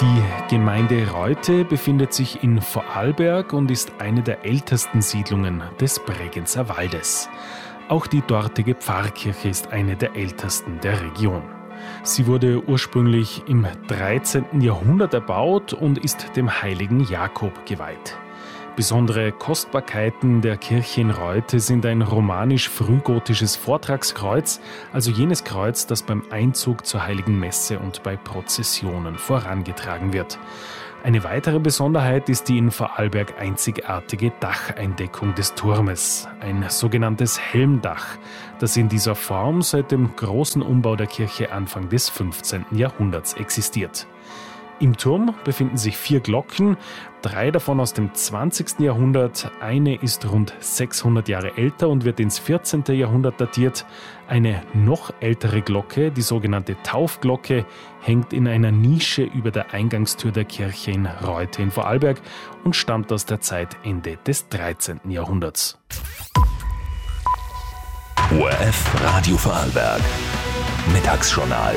Die Gemeinde Reute befindet sich in Vorarlberg und ist eine der ältesten Siedlungen des Bregenzer Waldes. Auch die dortige Pfarrkirche ist eine der ältesten der Region. Sie wurde ursprünglich im 13. Jahrhundert erbaut und ist dem heiligen Jakob geweiht. Besondere Kostbarkeiten der Kirche in Reute sind ein romanisch-frühgotisches Vortragskreuz, also jenes Kreuz, das beim Einzug zur Heiligen Messe und bei Prozessionen vorangetragen wird. Eine weitere Besonderheit ist die in Vorarlberg einzigartige Dacheindeckung des Turmes, ein sogenanntes Helmdach, das in dieser Form seit dem großen Umbau der Kirche Anfang des 15. Jahrhunderts existiert. Im Turm befinden sich 4 Glocken, 3 davon aus dem 20. Jahrhundert, eine ist rund 600 Jahre älter und wird ins 14. Jahrhundert datiert. Eine noch ältere Glocke, die sogenannte Taufglocke, hängt in einer Nische über der Eingangstür der Kirche in Reute in Vorarlberg und stammt aus der Zeit Ende des 13. Jahrhunderts. ORF Radio Vorarlberg. Mittagsjournal.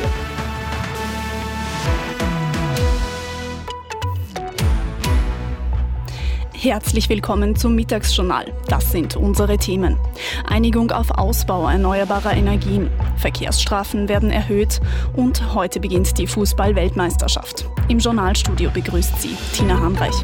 Herzlich willkommen zum Mittagsjournal. Das sind unsere Themen. Einigung auf Ausbau erneuerbarer Energien. Verkehrsstrafen werden erhöht und heute beginnt die Fußball-Weltmeisterschaft. Im Journalstudio begrüßt sie Tina Hamreich.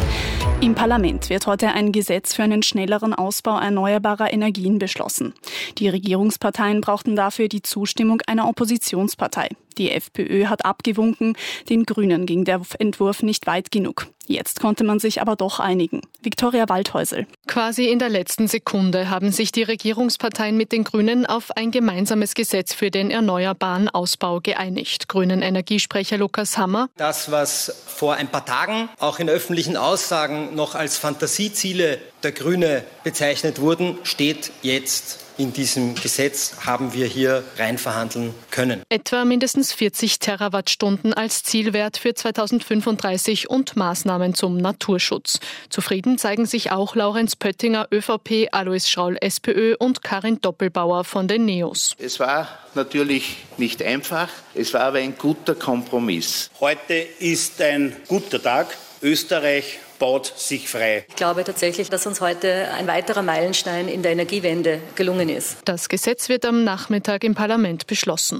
Im Parlament wird heute ein Gesetz für einen schnelleren Ausbau erneuerbarer Energien beschlossen. Die Regierungsparteien brauchten dafür die Zustimmung einer Oppositionspartei. Die FPÖ hat abgewunken, den Grünen ging der Entwurf nicht weit genug. Jetzt konnte man sich aber doch einigen. Viktoria Waldhäusl. Quasi in der letzten Sekunde haben sich die Regierungsparteien mit den Grünen auf ein gemeinsames Gesetz für den erneuerbaren Ausbau geeinigt. Grünen Energiesprecher Lukas Hammer. Das, was vor ein paar Tagen auch in öffentlichen Aussagen noch als Fantasieziele der Grüne bezeichnet wurden, steht jetzt. In diesem Gesetz haben wir hier rein verhandeln können. Etwa mindestens 40 Terawattstunden als Zielwert für 2035 und Maßnahmen zum Naturschutz. Zufrieden zeigen sich auch Laurenz Pöttinger, ÖVP, Alois Schraul, SPÖ und Karin Doppelbauer von den NEOS. Es war natürlich nicht einfach, es war aber ein guter Kompromiss. Heute ist ein guter Tag. Österreich baut sich frei. Ich glaube tatsächlich, dass uns heute ein weiterer Meilenstein in der Energiewende gelungen ist. Das Gesetz wird am Nachmittag im Parlament beschlossen.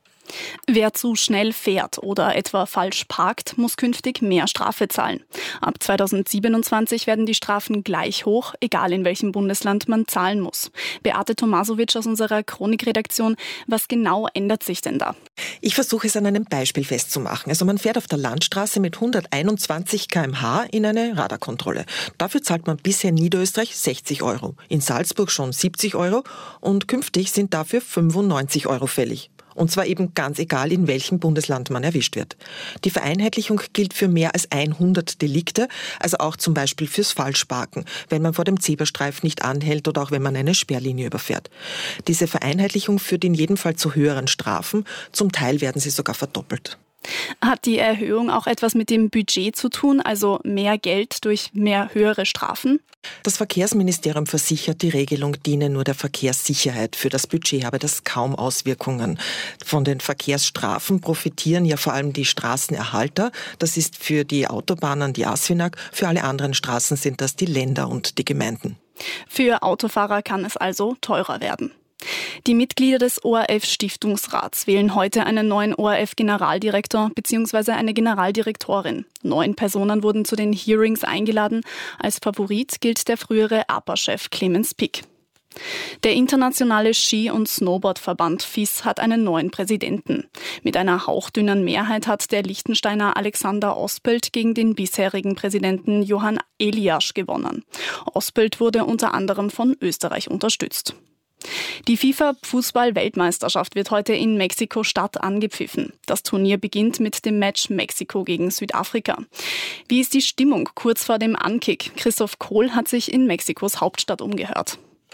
Wer zu schnell fährt oder etwa falsch parkt, muss künftig mehr Strafe zahlen. Ab 2027 werden die Strafen gleich hoch, egal in welchem Bundesland man zahlen muss. Beate Tomasowitsch aus unserer Chronikredaktion, was genau ändert sich denn da? Ich versuche es an einem Beispiel festzumachen. Also man fährt auf der Landstraße mit 121 km/h in eine Radarkontrolle. Dafür zahlt man bisher in Niederösterreich 60 €, in Salzburg schon 70 € und künftig sind dafür 95 € fällig. Und zwar eben ganz egal, in welchem Bundesland man erwischt wird. Die Vereinheitlichung gilt für mehr als 100 Delikte, also auch zum Beispiel fürs Falschparken, wenn man vor dem Zebrastreifen nicht anhält oder auch wenn man eine Sperrlinie überfährt. Diese Vereinheitlichung führt in jedem Fall zu höheren Strafen, zum Teil werden sie sogar verdoppelt. Hat die Erhöhung auch etwas mit dem Budget zu tun, also mehr Geld durch mehr höhere Strafen? Das Verkehrsministerium versichert, die Regelung diene nur der Verkehrssicherheit. Für das Budget habe das kaum Auswirkungen. Von den Verkehrsstrafen profitieren ja vor allem die Straßenerhalter. Das ist für die Autobahnen die ASFINAG, für alle anderen Straßen sind das die Länder und die Gemeinden. Für Autofahrer kann es also teurer werden. Die Mitglieder des ORF-Stiftungsrats wählen heute einen neuen ORF-Generaldirektor bzw. eine Generaldirektorin. 9 Personen wurden zu den Hearings eingeladen. Als Favorit gilt der frühere APA-Chef Clemens Pick. Der internationale Ski- und Snowboardverband FIS hat einen neuen Präsidenten. Mit einer hauchdünnen Mehrheit hat der Liechtensteiner Alexander Ospelt gegen den bisherigen Präsidenten Johann Eliasch gewonnen. Ospelt wurde unter anderem von Österreich unterstützt. Die FIFA-Fußball-Weltmeisterschaft wird heute in Mexiko-Stadt angepfiffen. Das Turnier beginnt mit dem Match Mexiko gegen Südafrika. Wie ist die Stimmung kurz vor dem Ankick? Christoph Kohl hat sich in Mexikos Hauptstadt umgehört.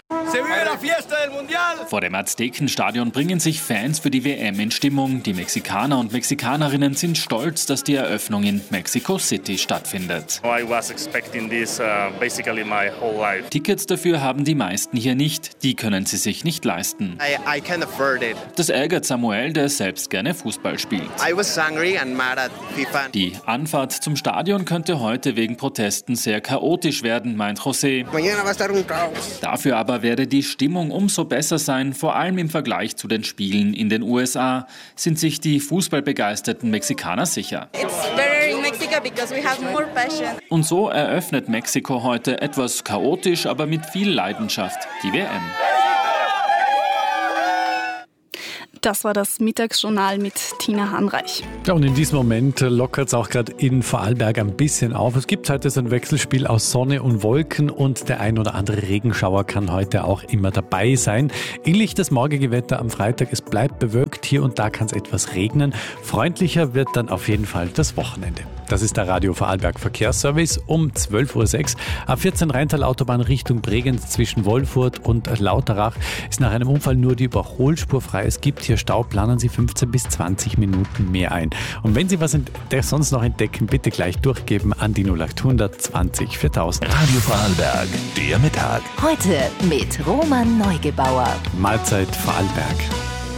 Vor dem Aztekenstadion bringen sich Fans für die WM in Stimmung. Die Mexikaner und Mexikanerinnen sind stolz, dass die Eröffnung in Mexico City stattfindet. Tickets dafür haben die meisten hier nicht. Die können sie sich nicht leisten. Das ärgert Samuel, der selbst gerne Fußball spielt. Die Anfahrt zum Stadion könnte heute wegen Protesten sehr chaotisch werden, meint José. Dafür aber werde die Stimmung umso besser sein, vor allem im Vergleich zu den Spielen in den USA, sind sich die fußballbegeisterten Mexikaner sicher. Und so eröffnet Mexiko heute etwas chaotisch, aber mit viel Leidenschaft die WM. Das war das Mittagsjournal mit Tina Hanreich. Ja, und in diesem Moment lockert es auch gerade in Vorarlberg ein bisschen auf. Es gibt heute so ein Wechselspiel aus Sonne und Wolken und der ein oder andere Regenschauer kann heute auch immer dabei sein. Ähnlich das morgige Wetter am Freitag. Es bleibt bewölkt, hier und da kann es etwas regnen. Freundlicher wird dann auf jeden Fall das Wochenende. Das ist der Radio Vorarlberg Verkehrsservice um 12.06 Uhr. A14 Rheintal-Autobahn Richtung Bregenz zwischen Wolfurt und Lauterach ist nach einem Unfall nur die Überholspur frei. Es gibt hier Stau, planen Sie 15 bis 20 Minuten mehr ein. Und wenn Sie was sonst noch entdecken, bitte gleich durchgeben an die 0800 20 4000. Radio Vorarlberg, der Mittag. Heute mit Roman Neugebauer. Mahlzeit Vorarlberg.